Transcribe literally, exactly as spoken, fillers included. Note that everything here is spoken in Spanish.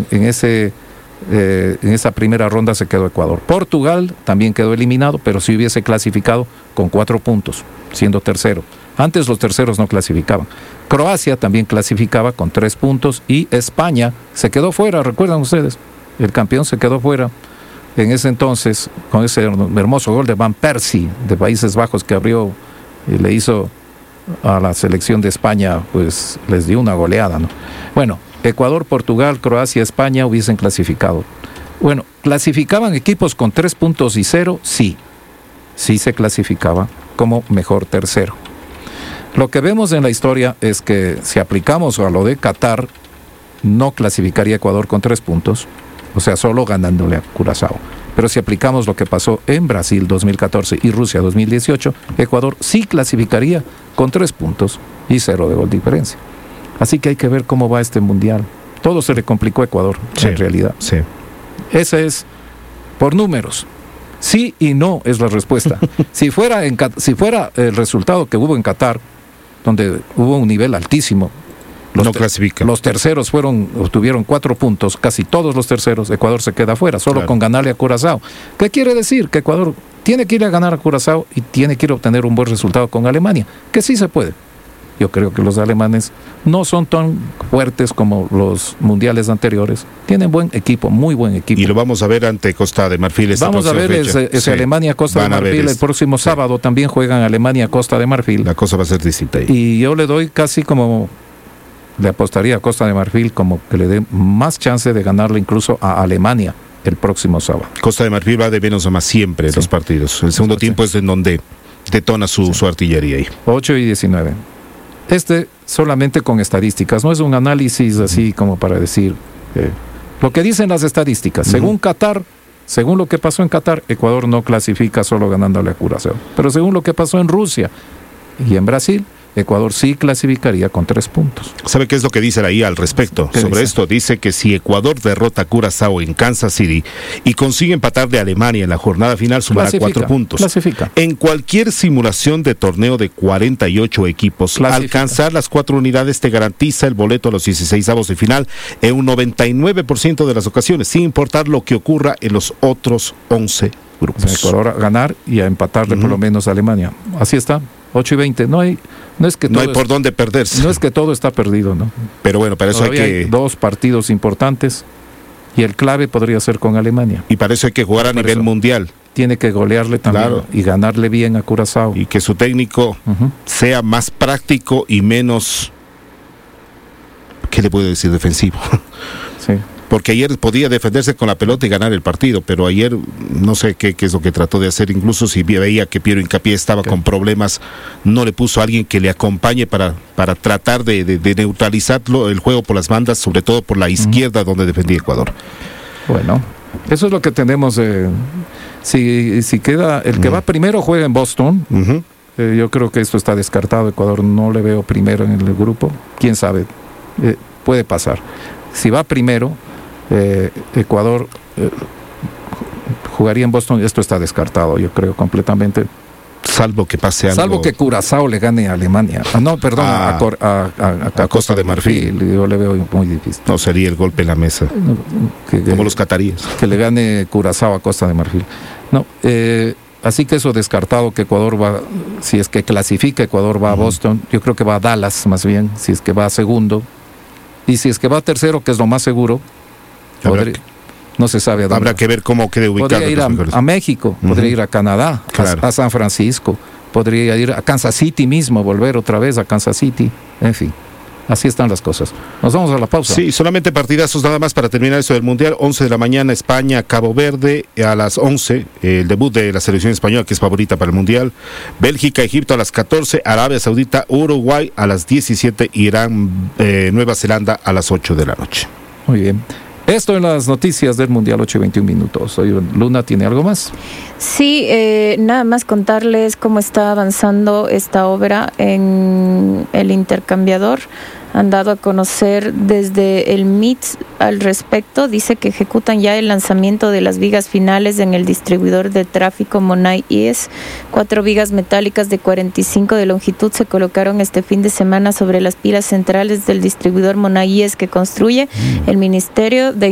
en, en, ese, eh, en esa primera ronda se quedó Ecuador. Portugal también quedó eliminado, pero sí hubiese clasificado con cuatro puntos, siendo tercero. Antes los terceros no clasificaban. Croacia también clasificaba con tres puntos y España se quedó fuera, ¿recuerdan ustedes? El campeón se quedó fuera en ese entonces con ese hermoso gol de Van Persie de Países Bajos que abrió y le hizo a la selección de España, pues les dio una goleada, ¿no? Bueno, Ecuador, Portugal, Croacia, España hubiesen clasificado. Bueno, ¿clasificaban equipos con tres puntos y cero? Sí, sí se clasificaba como mejor tercero. Lo que vemos en la historia es que si aplicamos a lo de Qatar, no clasificaría Ecuador con tres puntos, o sea, solo ganándole a Curazao. Pero si aplicamos lo que pasó en Brasil dos mil catorce y Rusia dos mil dieciocho, Ecuador sí clasificaría con tres puntos y cero de gol diferencia. Así que hay que ver cómo va este mundial. Todo se le complicó a Ecuador, sí, en realidad. Sí. Ese es por números. Sí y no es la respuesta. Si fuera, en, si fuera el resultado que hubo en Qatar, donde hubo un nivel altísimo, Los, no clasifica. Los terceros fueron, obtuvieron cuatro puntos, casi todos los terceros. Ecuador se queda afuera, solo claro. con ganarle a Curazao. ¿Qué quiere decir? Que Ecuador tiene que ir a ganar a Curazao y tiene que ir a obtener un buen resultado con Alemania, que sí se puede. Yo creo que los alemanes no son tan fuertes como los mundiales anteriores. Tienen buen equipo, muy buen equipo. Y lo vamos a ver ante Costa de Marfil esta Vamos a ver fecha. ese, ese sí. Alemania-Costa de Marfil. El próximo sí. sábado también juegan Alemania-Costa de Marfil. La cosa va a ser distinta ahí. Y yo le doy casi como... le apostaría a Costa de Marfil como que le dé más chance de ganarle incluso a Alemania el próximo sábado. Costa de Marfil va de menos a más siempre en sí. los partidos. El segundo sí. tiempo es en donde detona su, sí. su artillería ahí. ocho y diecinueve. Este solamente con estadísticas, no es un análisis así como para decir eh, lo que dicen las estadísticas. Uh-huh. Según Qatar, según lo que pasó en Qatar, Ecuador no clasifica solo ganándole a Curazao. Pero según lo que pasó en Rusia y en Brasil, Ecuador sí clasificaría con tres puntos. ¿Sabe qué es lo que dicen ahí al respecto sobre dice? esto? Dice que si Ecuador derrota a Curazao en Kansas City y consigue empatar de Alemania en la jornada final, sumará clasifica, cuatro puntos. Clasifica. En cualquier simulación de torneo de cuarenta y ocho equipos, clasifica. Alcanzar las cuatro unidades te garantiza el boleto a los dieciseisavos de final en un noventa y nueve por ciento de las ocasiones, sin importar lo que ocurra en los otros once grupos. O sea, Ecuador a ganar y a empatarle uh-huh. por lo menos a Alemania. Así está. ocho y veinte, no hay, no es que no todo hay por es, dónde perderse. No es que todo está perdido, ¿no? Pero bueno, para eso Todavía hay que... hay dos partidos importantes y el clave podría ser con Alemania. Y para eso hay que jugar a nivel mundial. Tiene que golearle también claro. y ganarle bien a Curazao. Y que su técnico uh-huh. sea más práctico y menos, ¿qué le puedo decir? Defensivo. Sí. Porque ayer podía defenderse con la pelota y ganar el partido, pero ayer no sé qué, qué es lo que trató de hacer, incluso si veía que Piero Hincapié estaba okay. con problemas, no le puso a alguien que le acompañe para, para tratar de, de, de neutralizarlo el juego por las bandas, sobre todo por la izquierda uh-huh. donde defendía Ecuador. Bueno, eso es lo que tenemos. Eh, si, si queda, el que uh-huh. va primero juega en Boston, uh-huh. eh, yo creo que esto está descartado, Ecuador no le veo primero en el grupo, quién sabe, eh, puede pasar. Si va primero, Eh, Ecuador eh, jugaría en Boston, esto está descartado, yo creo, completamente. Salvo que pase algo. Salvo que Curazao le gane a Alemania. Ah, no, perdón, ah, a, a, a, a, a Costa de Marfil. Marfil. Yo le veo muy difícil. No, sería el golpe en la mesa. Que, Como que, los cataríes. Que le gane Curazao a Costa de Marfil. No, eh, así que eso descartado que Ecuador va, si es que clasifica, Ecuador va uh-huh. a Boston. Yo creo que va a Dallas más bien, si es que va a segundo. Y si es que va a tercero, que es lo más seguro, Podría, no se sabe a dónde. Habrá que ver cómo quede ubicado. Podría ir a, a México, uh-huh. podría ir a Canadá, claro. a, a San Francisco, podría ir a Kansas City mismo, volver otra vez a Kansas City, en fin. Así están las cosas. Nos vamos a la pausa. Sí, solamente partidazos nada más para terminar esto del Mundial. once de la mañana, España, Cabo Verde. A las once, el debut de la selección española, que es favorita para el Mundial. Bélgica, Egipto a las catorce. Arabia Saudita, Uruguay a las diecisiete. Irán, eh, Nueva Zelanda a las ocho de la noche. Muy bien. Esto en las noticias del Mundial, ocho y veintiún minutos. Hoy Luna, ¿tiene algo más? Sí, eh, nada más contarles cómo está avanzando esta obra en el intercambiador. Han dado a conocer desde el M I T al respecto. Dice que ejecutan ya el lanzamiento de las vigas finales en el distribuidor de tráfico Monay I E S. Cuatro vigas metálicas de cuarenta y cinco de longitud se colocaron este fin de semana sobre las pilas centrales del distribuidor Monay I E S que construye el Ministerio de